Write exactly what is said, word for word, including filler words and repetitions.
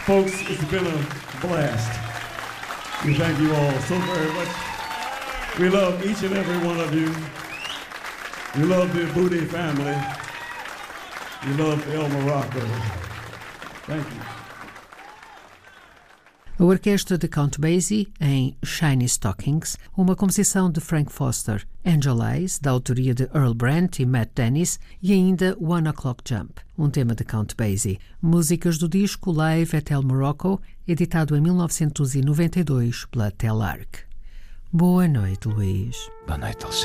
Folks, it's been a blast. We thank you all so very much. We love each and every one of you. We love the Booty family. We love El Morocco. Thank you. A orquestra de Count Basie em Shiny Stockings, uma composição de Frank Foster, Angel Eyes, da autoria de Earl Brandt e Matt Dennis, e ainda One O'Clock Jump, um tema de Count Basie. Músicas do disco Live at El Morocco, editado em mil novecentos e noventa e dois pela Telarc. Boa noite, Luís. Boa noite, Alexandre.